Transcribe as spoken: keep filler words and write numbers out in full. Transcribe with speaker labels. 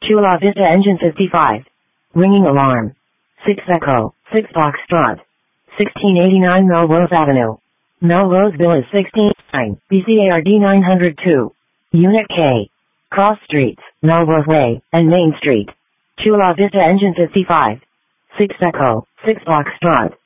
Speaker 1: Chula Vista Engine fifty-five. Ringing alarm. six Echo, six Foxtrot. sixteen eighty-nine Melrose Avenue. Melrose Villas sixteen nine, B C A R D nine oh two. Unit K. Cross Streets, Melrose Way, and Main Street. Chula Vista Engine fifty-five. six Echo, six Foxtrot.